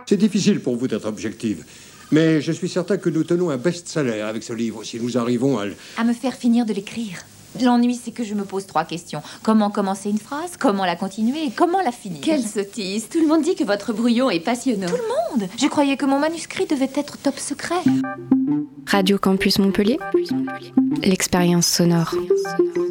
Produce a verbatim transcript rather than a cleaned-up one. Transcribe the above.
C'est difficile pour vous d'être objective. Mais je suis certain que nous tenons un best-seller avec ce livre, si nous arrivons à... À me faire finir de l'écrire. L'ennui, c'est que je me pose trois questions. Comment commencer une phrase? Comment la continuer? Et comment la finir? Quelle sottise. Tout le monde dit que votre brouillon est passionnant. Tout le monde. Je croyais que mon manuscrit devait être top secret. Radio Campus Montpellier, l'expérience sonore.